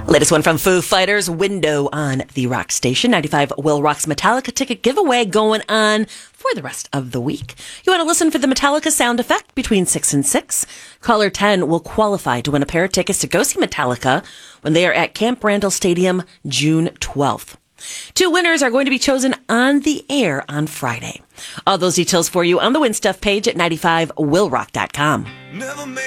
Latest one from Foo Fighters, Window on the Rock Station. 95 Will Rock's Metallica ticket giveaway going on for the rest of the week. You want to listen for the Metallica sound effect between 6 and 6? Caller 10 will qualify to win a pair of tickets to go see Metallica when they are at Camp Randall Stadium June 12th. 2 winners are going to be chosen on the air on Friday. All those details for you on the Win Stuff page at 95willrock.com.